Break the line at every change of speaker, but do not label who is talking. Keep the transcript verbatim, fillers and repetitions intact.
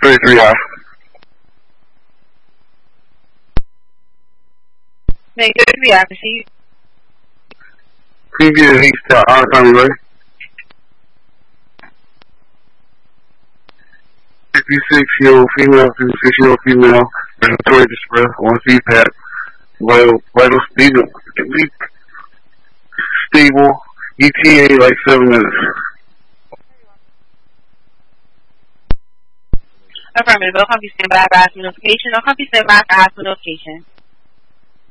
thirty-three I.
thirty-three I, proceed.
Can you get a heat stop on Tommy Ray? fifty-six year old female, fifty-six year old female, respiratory distress, on C PAP, vital, vital stable, stable, E T A like seven minutes.
Affirmative. I'll copy stand by for hospital notification. I'll copy stand by for hospital notification.